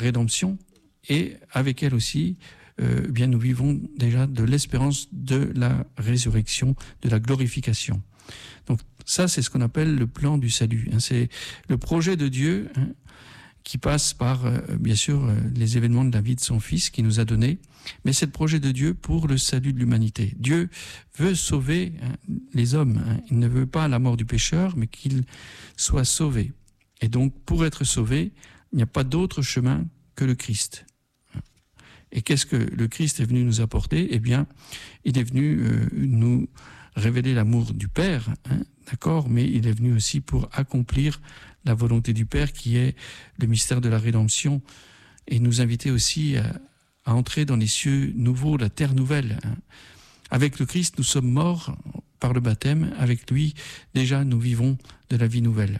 rédemption, et avec elle aussi, bien nous vivons déjà de l'espérance de la résurrection, de la glorification. Donc ça, c'est ce qu'on appelle le plan du salut. C'est le projet de Dieu qui passe par, bien sûr, les événements de la vie de son Fils qui nous a donné, mais c'est le projet de Dieu pour le salut de l'humanité. Dieu veut sauver les hommes. Il ne veut pas la mort du pécheur, mais qu'il soit sauvé. Et donc, pour être sauvé, il n'y a pas d'autre chemin que le Christ. Et qu'est-ce que le Christ est venu nous apporter ? Eh bien, il est venu nous révéler l'amour du Père, d'accord ? Mais il est venu aussi pour accomplir la volonté du Père qui est le mystère de la rédemption et nous inviter aussi à entrer dans les cieux nouveaux, la terre nouvelle. Avec le Christ, nous sommes morts par le baptême. Avec lui, déjà, nous vivons de la vie nouvelle.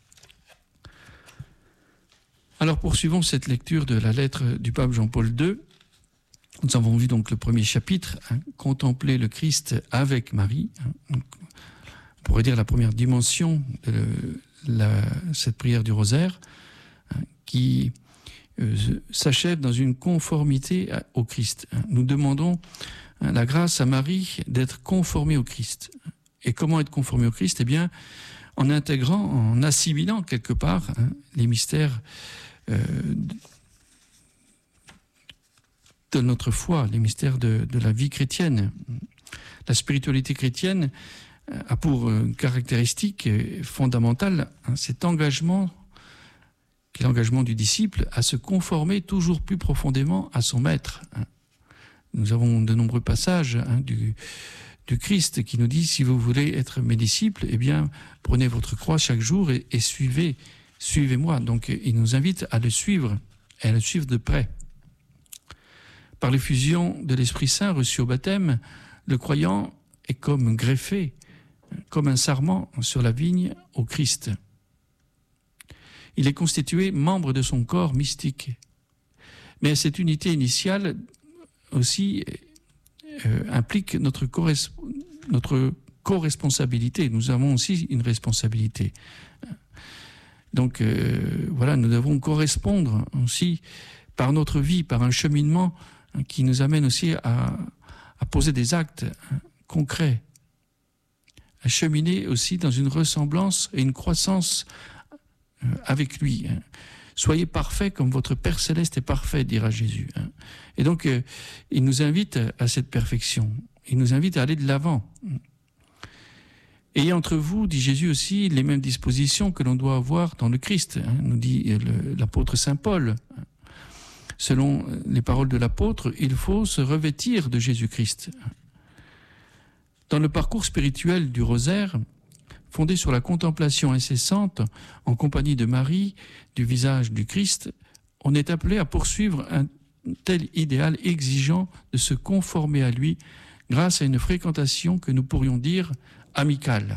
Alors, poursuivons cette lecture de la lettre du pape Jean-Paul II. Nous avons vu donc le premier chapitre, contempler le Christ avec Marie. On pourrait dire la première dimension de cette prière du rosaire, qui s'achève dans une conformité au Christ. Nous demandons la grâce à Marie d'être conformée au Christ. Et comment être conformé au Christ ? Eh bien, en intégrant, en assimilant quelque part les mystères de notre foi, les mystères de la vie chrétienne. La spiritualité chrétienne a pour caractéristique fondamentale cet engagement, qui est l'engagement du disciple, à se conformer toujours plus profondément à son maître. Nous avons de nombreux passages du Christ qui nous dit, si vous voulez être mes disciples, eh bien, prenez votre croix chaque jour et suivez-moi. Donc, il nous invite à le suivre, et à le suivre de près. Par l'effusion de l'Esprit Saint reçu au baptême, le croyant est comme greffé, comme un sarment sur la vigne au Christ. Il est constitué membre de son corps mystique. Mais cette unité initiale aussi implique notre co-responsabilité. Nous avons aussi une responsabilité. Donc voilà, nous devons correspondre aussi par notre vie, par un cheminement qui nous amène aussi à poser des actes concrets, à cheminer aussi dans une ressemblance et une croissance avec lui. Soyez parfaits comme votre Père Céleste est parfait, dira Jésus. Et donc, il nous invite à cette perfection. Il nous invite à aller de l'avant. Ayez entre vous, dit Jésus aussi, les mêmes dispositions que l'on doit avoir dans le Christ, nous dit l'apôtre Saint Paul. Selon les paroles de l'apôtre, il faut se revêtir de Jésus-Christ. Dans le parcours spirituel du rosaire, fondé sur la contemplation incessante en compagnie de Marie, du visage du Christ, on est appelé à poursuivre un tel idéal exigeant de se conformer à lui grâce à une fréquentation que nous pourrions dire amicale.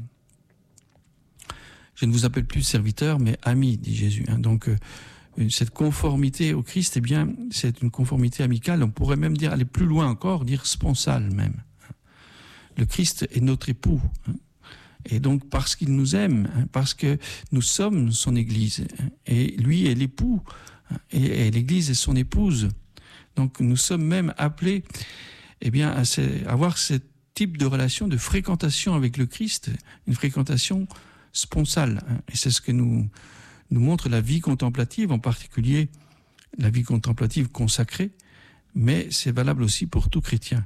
Je ne vous appelle plus serviteur, mais ami, dit Jésus. Donc, cette conformité au Christ, eh bien, c'est une conformité amicale. On pourrait même dire, aller plus loin encore, dire sponsale même. Le Christ est notre époux. Et donc, parce qu'il nous aime, parce que nous sommes son Église, et lui est l'époux, et l'Église est son épouse. Donc, nous sommes même appelés, eh bien, à avoir ce type de relation, de fréquentation avec le Christ, une fréquentation sponsale. Et c'est ce que nous montre la vie contemplative, en particulier la vie contemplative consacrée, mais c'est valable aussi pour tout chrétien.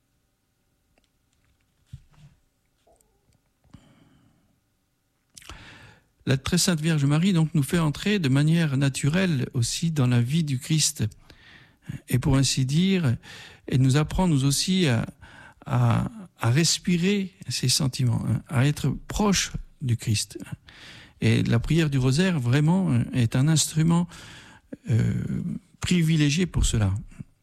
La très sainte Vierge Marie donc nous fait entrer de manière naturelle aussi dans la vie du Christ. Et pour ainsi dire, elle nous apprend nous aussi à respirer ses sentiments, à être proche du Christ. Et la prière du rosaire, vraiment, est un instrument privilégié pour cela.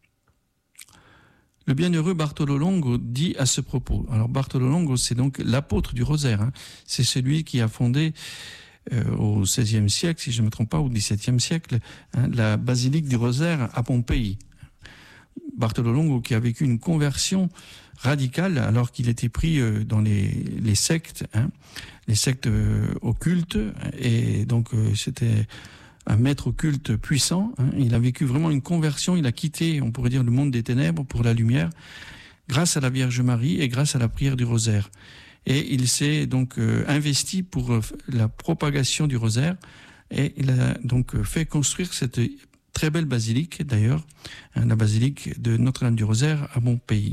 Le bienheureux Bartolo Longo dit à ce propos, alors Bartolo Longo, c'est donc l'apôtre du rosaire, c'est celui qui a fondé au XVIe siècle, si je ne me trompe pas, au XVIIe siècle, la basilique du rosaire à Pompéi. Bartolo Longo qui a vécu une conversion radicale alors qu'il était pris dans les sectes, les sectes occultes, et donc c'était un maître occulte puissant. Il a vécu vraiment une conversion. Il a quitté, on pourrait dire, le monde des ténèbres pour la lumière, grâce à la Vierge Marie et grâce à la prière du rosaire. Et il s'est donc investi pour la propagation du rosaire. Et il a donc fait construire cette très belle basilique, d'ailleurs, la basilique de Notre-Dame du Rosaire à Montpellier.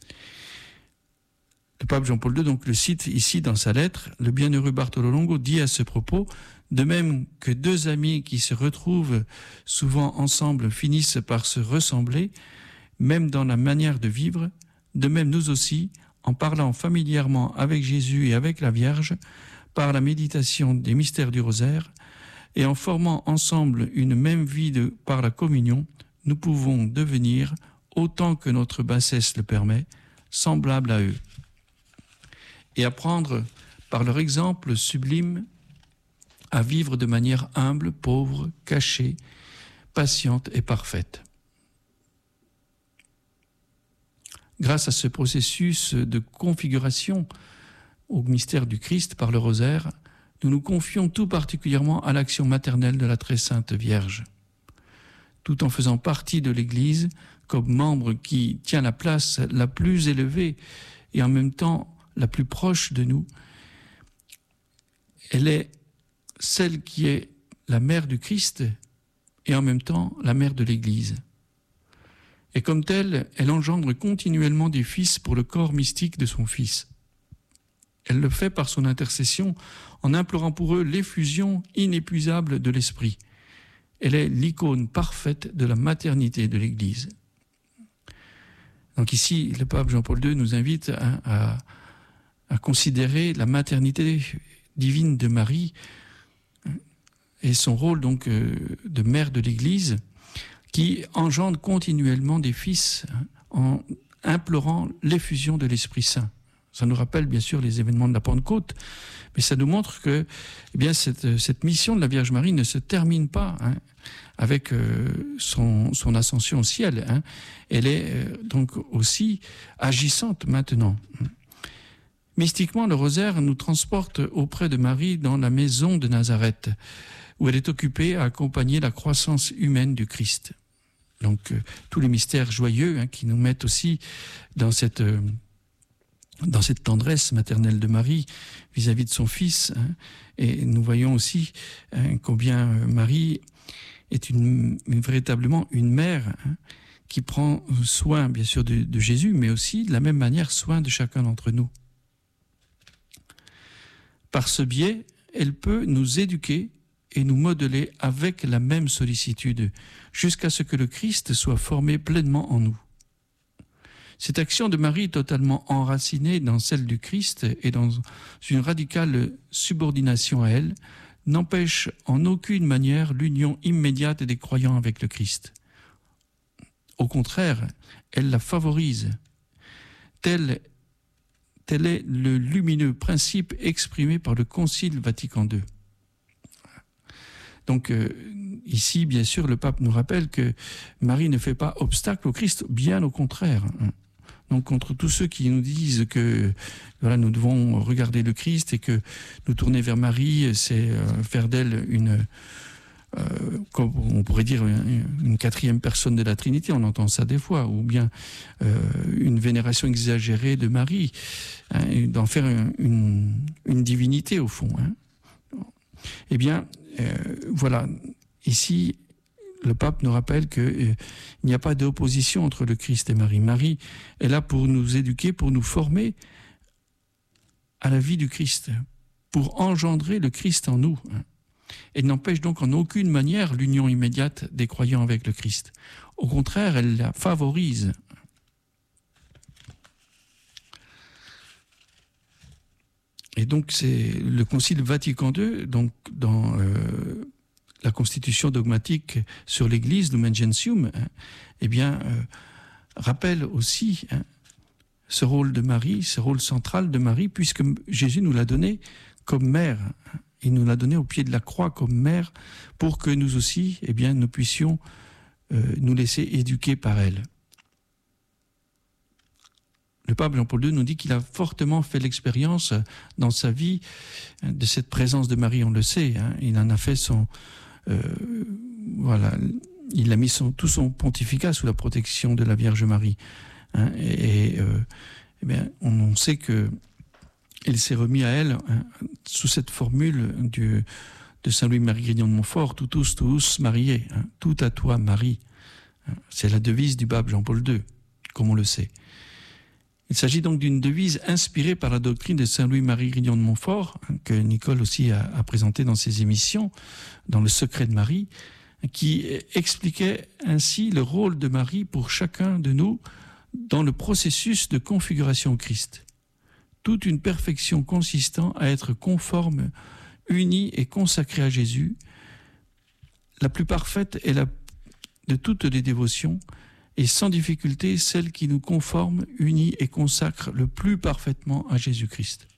Le pape Jean-Paul II donc le cite ici dans sa lettre. Le bienheureux Bartolo Longo dit à ce propos: de même que deux amis qui se retrouvent souvent ensemble finissent par se ressembler, même dans la manière de vivre, de même nous aussi, en parlant familièrement avec Jésus et avec la Vierge, par la méditation des mystères du rosaire, et en formant ensemble une même vie par la communion, nous pouvons devenir, autant que notre bassesse le permet, semblables à eux. Et apprendre par leur exemple sublime à vivre de manière humble, pauvre, cachée, patiente et parfaite. Grâce à ce processus de configuration au mystère du Christ par le rosaire, nous nous confions tout particulièrement à l'action maternelle de la très sainte Vierge. Tout en faisant partie de l'Église, comme membre qui tient la place la plus élevée et en même temps la plus proche de nous, elle est celle qui est la mère du Christ et en même temps la mère de l'Église. Et comme telle, elle engendre continuellement des fils pour le corps mystique de son Fils. Elle le fait par son intercession en implorant pour eux l'effusion inépuisable de l'Esprit. Elle est l'icône parfaite de la maternité de l'Église. Donc ici, le pape Jean-Paul II nous invite à considérer la maternité divine de Marie et son rôle donc de mère de l'Église qui engendre continuellement des fils en implorant l'effusion de l'Esprit Saint. Ça nous rappelle bien sûr les événements de la Pentecôte, mais ça nous montre que cette mission de la Vierge Marie ne se termine pas avec son ascension au ciel. Elle est donc aussi agissante maintenant. Mystiquement, le rosaire nous transporte auprès de Marie dans la maison de Nazareth, où elle est occupée à accompagner la croissance humaine du Christ. Donc tous les mystères joyeux qui nous mettent aussi dans cette tendresse maternelle de Marie vis-à-vis de son Fils. Et nous voyons aussi combien Marie est véritablement une mère qui prend soin bien sûr de Jésus, mais aussi de la même manière soin de chacun d'entre nous. Par ce biais, elle peut nous éduquer et nous modeler avec la même sollicitude, jusqu'à ce que le Christ soit formé pleinement en nous. Cette action de Marie, totalement enracinée dans celle du Christ et dans une radicale subordination à elle, n'empêche en aucune manière l'union immédiate des croyants avec le Christ. Au contraire, elle la favorise. Tel est le lumineux principe exprimé par le Concile Vatican II. Donc ici, bien sûr, le pape nous rappelle que Marie ne fait pas obstacle au Christ, bien au contraire. Donc contre tous ceux qui nous disent que voilà, nous devons regarder le Christ et que nous tourner vers Marie, c'est faire d'elle comme on pourrait dire une quatrième personne de la Trinité, on entend ça des fois, ou bien une vénération exagérée de Marie, d'en faire une divinité au fond. Eh bien, voilà, ici, le pape nous rappelle qu'il n'y a pas d'opposition entre le Christ et Marie. Marie est là pour nous éduquer, pour nous former à la vie du Christ, pour engendrer le Christ en nous. Elle n'empêche donc en aucune manière l'union immédiate des croyants avec le Christ. Au contraire, elle la favorise. Et donc c'est le Concile Vatican II, donc dans la constitution dogmatique sur l'Église, Lumen Gentium, rappelle aussi ce rôle de Marie, ce rôle central de Marie, puisque Jésus nous l'a donné comme mère. Il nous l'a donné au pied de la croix comme mère pour que nous aussi, nous puissions nous laisser éduquer par elle. Le pape Jean-Paul II nous dit qu'il a fortement fait l'expérience dans sa vie de cette présence de Marie, on le sait. Il en a fait voilà, il a mis tout son pontificat sous la protection de la Vierge Marie. Hein, et bien, on sait que il s'est remis à elle, hein, sous cette formule de Saint Louis-Marie Grignon de Montfort, tous mariés, hein, tout à toi Marie. C'est la devise du pape Jean-Paul II, comme on le sait. Il s'agit donc d'une devise inspirée par la doctrine de Saint Louis-Marie Grignon de Montfort, hein, que Nicole aussi a présenté dans ses émissions, dans Le Secret de Marie, qui expliquait ainsi le rôle de Marie pour chacun de nous dans le processus de configuration au Christ. Toute une perfection consistant à être conforme, unie et consacrée à Jésus, la plus parfaite est de toutes les dévotions, et sans difficulté celle qui nous conforme, unit et consacre le plus parfaitement à Jésus-Christ.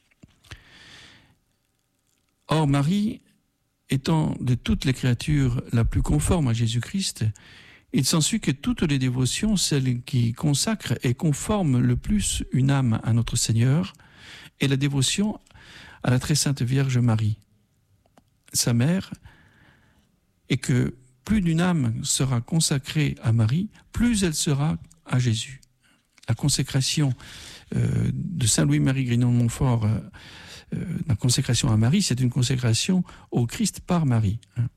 Or, Marie, étant de toutes les créatures la plus conforme à Jésus-Christ, il s'ensuit que toutes les dévotions, celles qui consacrent et conforment le plus une âme à notre Seigneur, est la dévotion à la très sainte Vierge Marie, sa mère, et que plus d'une âme sera consacrée à Marie, plus elle sera à Jésus. La consécration de Saint Louis-Marie Grignon de Montfort, la consécration à Marie, c'est une consécration au Christ par Marie.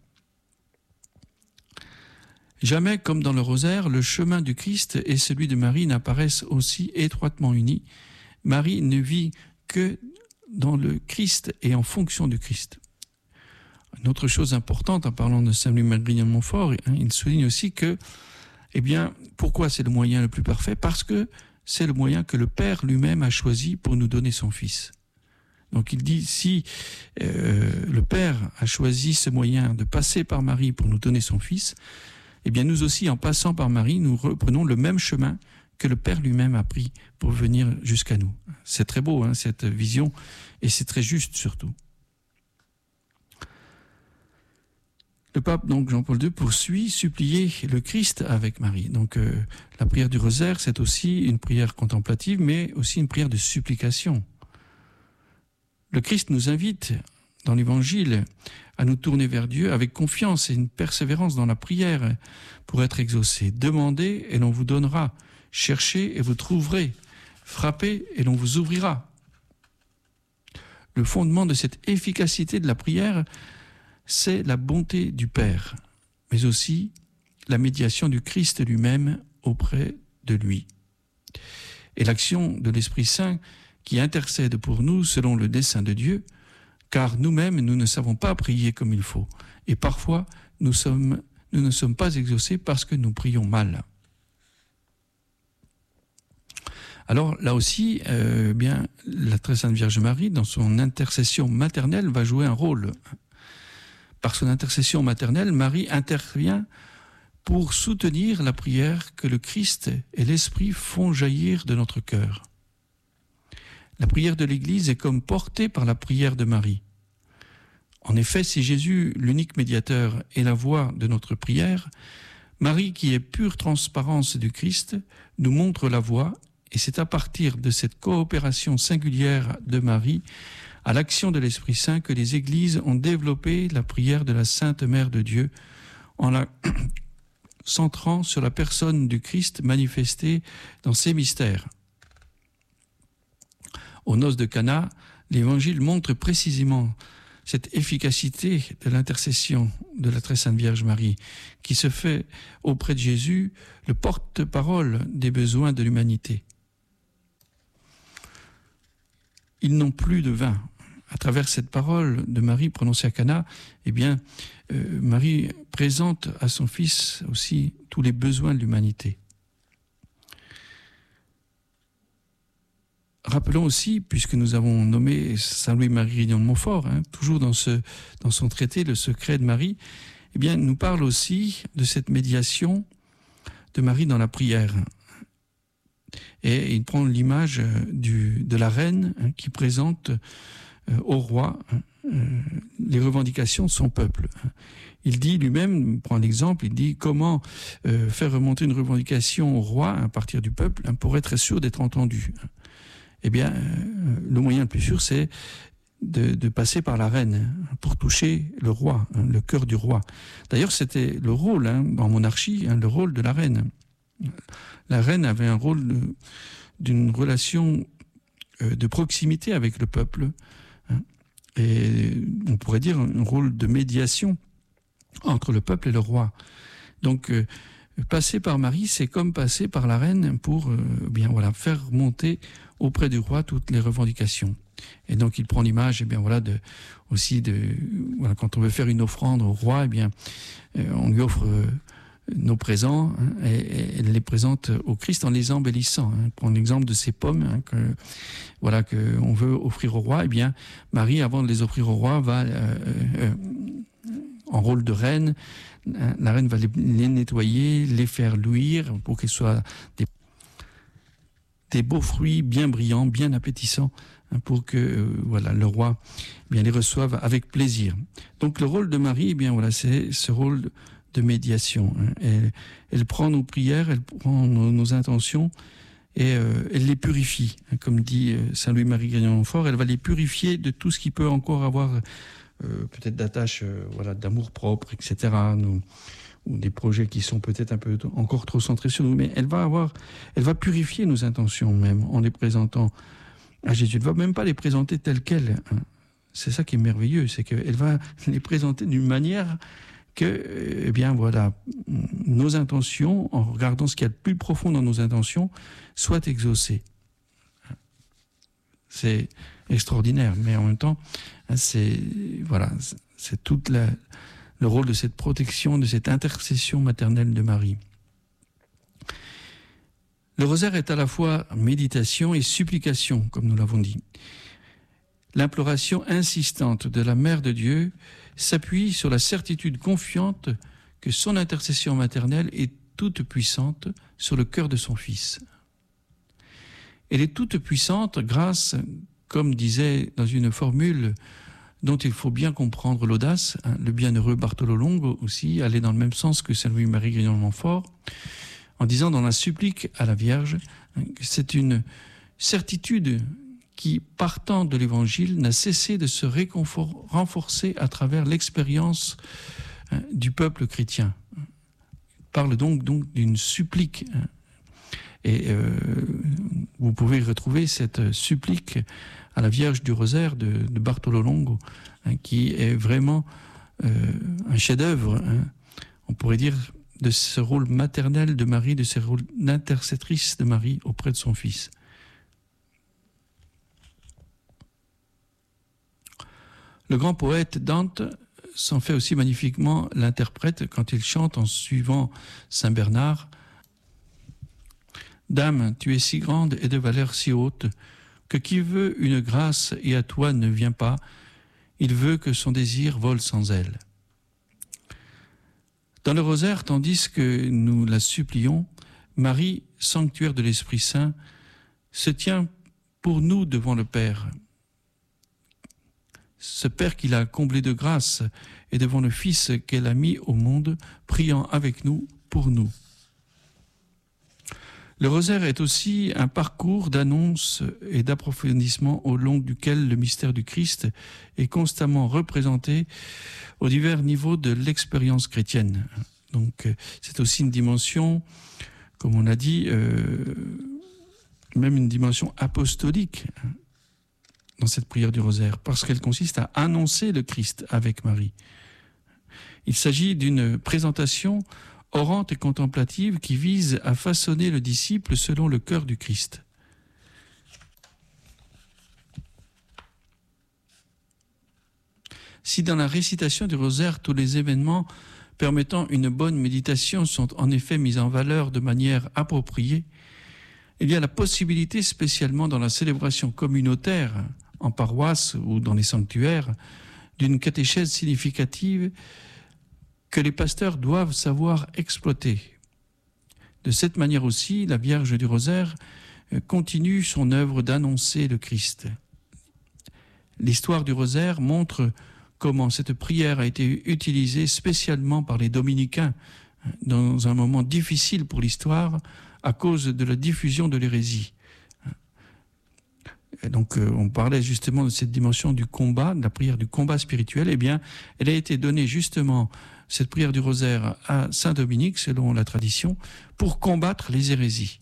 Jamais, comme dans le rosaire, le chemin du Christ et celui de Marie n'apparaissent aussi étroitement unis. Marie ne vit que dans le Christ et en fonction du Christ. Une autre chose importante, en parlant de Saint Louis-Marie Grignon de Montfort, hein, il souligne aussi que, eh bien, pourquoi c'est le moyen le plus parfait ? Parce que c'est le moyen que le Père lui-même a choisi pour nous donner son Fils. Donc il dit, si le Père a choisi ce moyen de passer par Marie pour nous donner son Fils, eh bien nous aussi, en passant par Marie, nous reprenons le même chemin que le Père lui-même a pris pour venir jusqu'à nous. C'est très beau, hein, cette vision, et c'est très juste surtout. Le pape, donc Jean-Paul II, poursuit, supplier le Christ avec Marie. Donc la prière du rosaire, c'est aussi une prière contemplative, mais aussi une prière de supplication. Le Christ nous invite, dans l'Évangile, à nous tourner vers Dieu avec confiance et une persévérance dans la prière pour être exaucés. Demandez et l'on vous donnera. Cherchez et vous trouverez. Frappez et l'on vous ouvrira. Le fondement de cette efficacité de la prière, c'est la bonté du Père, mais aussi la médiation du Christ lui-même auprès de lui. Et l'action de l'Esprit Saint qui intercède pour nous selon le dessein de Dieu, car nous-mêmes, nous ne savons pas prier comme il faut. Et parfois, nous ne sommes pas exaucés parce que nous prions mal. Alors là aussi, bien, la très sainte Vierge Marie, dans son intercession maternelle, va jouer un rôle. Par son intercession maternelle, Marie intervient pour soutenir la prière que le Christ et l'Esprit font jaillir de notre cœur. La prière de l'Église est comme portée par la prière de Marie. En effet, si Jésus, l'unique médiateur, est la voix de notre prière, Marie, qui est pure transparence du Christ, nous montre la voie, et c'est à partir de cette coopération singulière de Marie à l'action de l'Esprit Saint que les Églises ont développé la prière de la Sainte Mère de Dieu en la centrant sur la personne du Christ manifestée dans ses mystères. Aux noces de Cana, l'Évangile montre précisément cette efficacité de l'intercession de la très sainte Vierge Marie, qui se fait auprès de Jésus le porte-parole des besoins de l'humanité. Ils n'ont plus de vin. À travers cette parole de Marie prononcée à Cana, eh bien, Marie présente à son Fils aussi tous les besoins de l'humanité. Rappelons aussi, puisque nous avons nommé Saint Louis-Marie Grignon de Montfort, hein, toujours dans son traité Le Secret de Marie, eh bien, nous parle aussi de cette médiation de Marie dans la prière. Et il prend l'image de la reine, hein, qui présente au roi les revendications de son peuple. Il dit lui-même, il prend l'exemple, il dit comment faire remonter une revendication au roi à partir du peuple, hein, pour être sûr d'être entendu. Eh bien, le moyen le plus sûr, c'est de passer par la reine pour toucher le roi, le cœur du roi. D'ailleurs, c'était le rôle, en monarchie, le rôle de la reine. La reine avait un rôle d'une relation de proximité avec le peuple, et on pourrait dire un rôle de médiation entre le peuple et le roi. Donc, passer par Marie, c'est comme passer par la reine pour faire monter auprès du roi toutes les revendications. Et donc, il prend l'image, quand on veut faire une offrande au roi, on lui offre nos présents, et elle les présente au Christ en les embellissant. Prends l'exemple de ces pommes que on veut offrir au roi. Marie, avant de les offrir au roi, va en rôle de reine. La reine va les nettoyer, les faire luire pour qu'ils soient des beaux fruits bien brillants, bien appétissants, pour que le roi les reçoive avec plaisir. Donc le rôle de Marie, c'est ce rôle de médiation. Elle prend nos prières, elle prend nos intentions et elle les purifie. Comme dit Saint Louis-Marie Grignon-Montfort, elle va les purifier de tout ce qui peut encore avoir peut-être d'attache, d'amour-propre, etc., ou des projets qui sont peut-être un peu encore trop centrés sur nous, mais elle va purifier nos intentions même en les présentant à Jésus. Elle ne va même pas les présenter telles quelles. C'est ça qui est merveilleux, c'est qu'elle va les présenter d'une manière que, nos intentions, en regardant ce qu'il y a de plus profond dans nos intentions, soient exaucées. C'est extraordinaire, mais en même temps, c'est tout le rôle de cette protection, de cette intercession maternelle de Marie. Le rosaire est à la fois méditation et supplication, comme nous l'avons dit. L'imploration insistante de la Mère de Dieu s'appuie sur la certitude confiante que son intercession maternelle est toute puissante sur le cœur de son Fils. Elle est toute puissante grâce, comme disait dans une formule dont il faut bien comprendre l'audace, le bienheureux Bartolo Longo aussi allait dans le même sens que Saint Louis-Marie Grignon-Montfort, en disant dans la supplique à la Vierge que c'est une certitude qui, partant de l'Évangile, n'a cessé de se renforcer à travers l'expérience du peuple chrétien. Il parle donc d'une supplique. Et vous pouvez retrouver cette supplique à la Vierge du Rosaire de Bartolo Longo, qui est vraiment un chef-d'œuvre, on pourrait dire, de ce rôle maternel de Marie, de ce rôle d'intercestrice de Marie auprès de son Fils. Le grand poète Dante s'en fait aussi magnifiquement l'interprète quand il chante en suivant Saint Bernard « Dame, tu es si grande et de valeur si haute que qui veut une grâce et à toi ne vient pas, il veut que son désir vole sans elle. » Dans le rosaire, tandis que nous la supplions, Marie, sanctuaire de l'Esprit Saint, se tient pour nous devant le Père. Ce Père qui l'a comblé de grâce et devant le Fils qu'elle a mis au monde, priant avec nous, pour nous. Le rosaire est aussi un parcours d'annonce et d'approfondissement au long duquel le mystère du Christ est constamment représenté aux divers niveaux de l'expérience chrétienne. Donc c'est aussi une dimension, comme on l'a dit, même une dimension apostolique dans cette prière du rosaire, parce qu'elle consiste à annoncer le Christ avec Marie. Il s'agit d'une présentation orante et contemplative qui vise à façonner le disciple selon le cœur du Christ. Si dans la récitation du rosaire, tous les événements permettant une bonne méditation sont en effet mis en valeur de manière appropriée, il y a la possibilité, spécialement dans la célébration communautaire, en paroisse ou dans les sanctuaires, d'une catéchèse significative que les pasteurs doivent savoir exploiter. De cette manière aussi, la Vierge du Rosaire continue son œuvre d'annoncer le Christ. L'histoire du Rosaire montre comment cette prière a été utilisée spécialement par les dominicains dans un moment difficile pour l'histoire à cause de la diffusion de l'hérésie. Donc on parlait justement de cette dimension du combat, de la prière du combat spirituel. Eh bien, elle a été donnée justement, cette prière du rosaire, à Saint Dominique, selon la tradition, pour combattre les hérésies.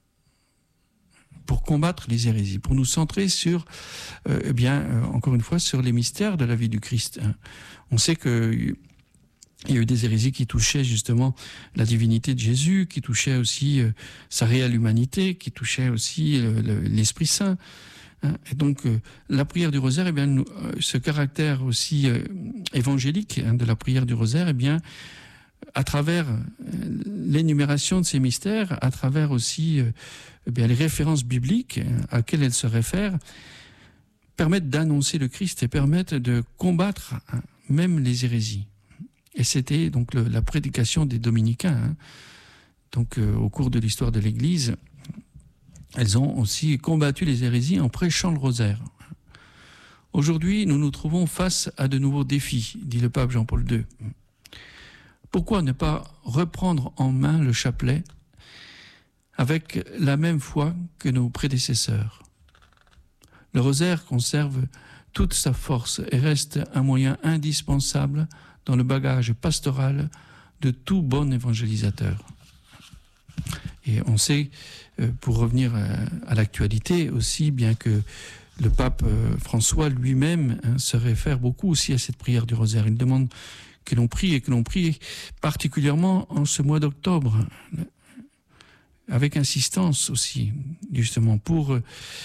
Pour combattre les hérésies, pour nous centrer sur, encore une fois, sur les mystères de la vie du Christ. On sait que il y a eu des hérésies qui touchaient justement la divinité de Jésus, qui touchaient aussi sa réelle humanité, qui touchaient aussi l'Esprit Saint. Et donc, la prière du rosaire, ce caractère aussi évangélique de la prière du rosaire, à travers l'énumération de ces mystères, à travers aussi les références bibliques à laquelle elles se réfèrent, permettent d'annoncer le Christ et permettent de combattre même les hérésies. Et c'était donc la prédication des dominicains. Donc, au cours de l'histoire de l'Église, elles ont aussi combattu les hérésies en prêchant le rosaire. Aujourd'hui, nous nous trouvons face à de nouveaux défis, dit le pape Jean-Paul II. Pourquoi ne pas reprendre en main le chapelet avec la même foi que nos prédécesseurs? Le rosaire conserve toute sa force et reste un moyen indispensable dans le bagage pastoral de tout bon évangélisateur. Et on sait, pour revenir à l'actualité aussi, bien que le pape François lui-même se réfère beaucoup aussi à cette prière du rosaire. Il demande que l'on prie, et que l'on prie particulièrement en ce mois d'octobre, avec insistance aussi, justement, pour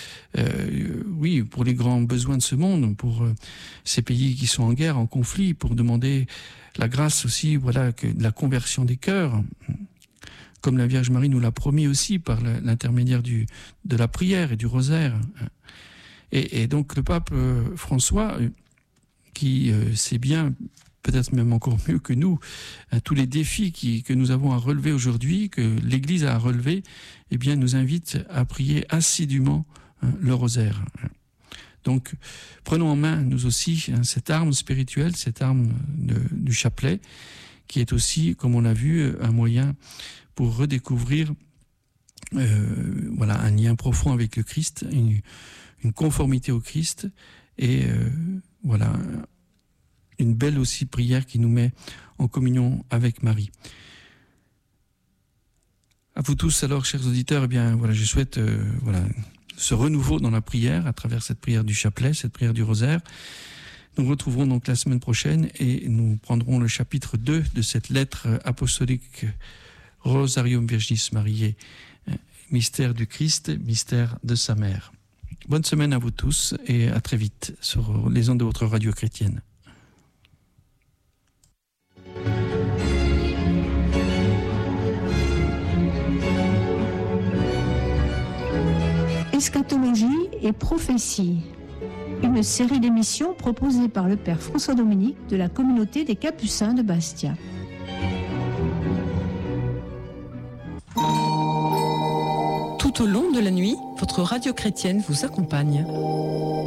les grands besoins de ce monde, pour ces pays qui sont en guerre, en conflit, pour demander la grâce aussi, de la conversion des cœurs, comme la Vierge Marie nous l'a promis aussi par l'intermédiaire de la prière et du rosaire. Et donc le pape François, qui sait bien, peut-être même encore mieux que nous, tous les défis que nous avons à relever aujourd'hui, que l'Église a à relever, nous invite à prier assidûment le rosaire. Donc, prenons en main, nous aussi, cette arme spirituelle, cette arme du chapelet, qui est aussi, comme on l'a vu, un moyen pour redécouvrir un lien profond avec le Christ, une conformité au Christ, et une belle aussi prière qui nous met en communion avec Marie. À vous tous alors, chers auditeurs, je souhaite ce renouveau dans la prière à travers cette prière du chapelet, cette prière du rosaire. Nous nous retrouverons donc la semaine prochaine et nous prendrons le chapitre 2 de cette lettre apostolique Rosarium Virginis Mariae, mystère du Christ, mystère de sa mère. Bonne semaine à vous tous et à très vite sur les ondes de votre radio chrétienne. Eschatologie et prophétie, une série d'émissions proposée par le Père François Dominique de la communauté des Capucins de Bastia. Tout au long de la nuit, votre radio chrétienne vous accompagne.